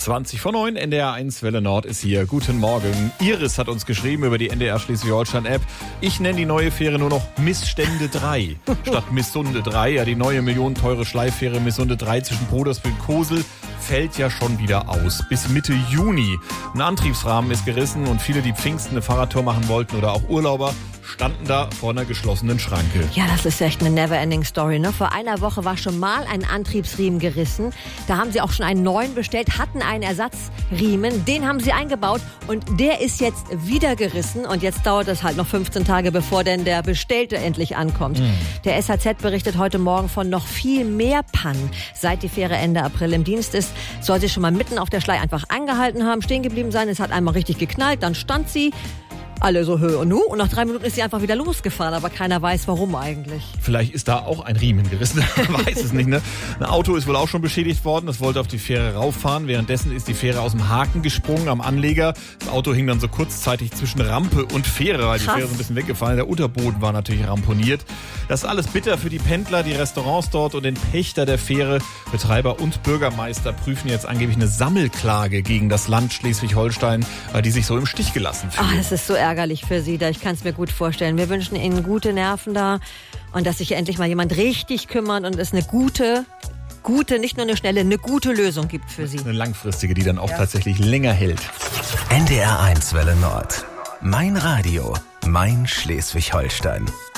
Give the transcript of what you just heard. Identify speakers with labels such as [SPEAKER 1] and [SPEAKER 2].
[SPEAKER 1] 20:09, NDR 1 Welle Nord ist hier. Guten Morgen. Iris hat uns geschrieben über die NDR Schleswig-Holstein-App. Ich nenne die neue Fähre nur noch Missstände 3 statt Missunde 3. Ja, die neue millionenteure Schleiffähre Missunde 3 zwischen Brodersbühl und Kosel fällt ja schon wieder aus. Bis Mitte Juni. Ein Antriebsrahmen ist gerissen und viele, die Pfingsten eine Fahrradtour machen wollten oder auch Urlauber, standen da vor einer geschlossenen Schranke.
[SPEAKER 2] Ja, das ist echt eine never-ending Story, ne? Vor einer Woche war schon mal ein Antriebsriemen gerissen. Da haben sie auch schon einen neuen bestellt, hatten einen Ersatzriemen. Den haben sie eingebaut und der ist jetzt wieder gerissen. Und jetzt dauert es halt noch 15 Tage, bevor denn der Bestellte endlich ankommt. Der SHZ berichtet heute Morgen von noch viel mehr Pannen. Seit die Fähre Ende April im Dienst ist, soll sie schon mal mitten auf der Schlei einfach angehalten haben, stehen geblieben sein. Es hat einmal richtig geknallt, dann stand sie. Alle so Höhe und Nu. Und nach 3 Minuten ist sie einfach wieder losgefahren. Aber keiner weiß, warum eigentlich.
[SPEAKER 1] Vielleicht ist da auch ein Riemen gerissen. Man weiß es nicht, ne? Ein Auto ist wohl auch schon beschädigt worden. Das wollte auf die Fähre rauffahren. Währenddessen ist die Fähre aus dem Haken gesprungen am Anleger. Das Auto hing dann so kurzzeitig zwischen Rampe und Fähre, weil die Fähre ist ein bisschen weggefallen. Der Unterboden war natürlich ramponiert. Das ist alles bitter für die Pendler, die Restaurants dort und den Pächter der Fähre. Betreiber und Bürgermeister prüfen jetzt angeblich eine Sammelklage gegen das Land Schleswig-Holstein, weil die sich so im Stich gelassen fühlen.
[SPEAKER 2] Ach, das ist so ärgerlich für Sie da. Ich kann es mir gut vorstellen. Wir wünschen Ihnen gute Nerven da und dass sich endlich mal jemand richtig kümmert und es eine gute, nicht nur eine schnelle, eine gute Lösung gibt für Sie.
[SPEAKER 1] Eine langfristige, die dann auch tatsächlich länger hält.
[SPEAKER 3] NDR 1 Welle Nord. Mein Radio, mein Schleswig-Holstein.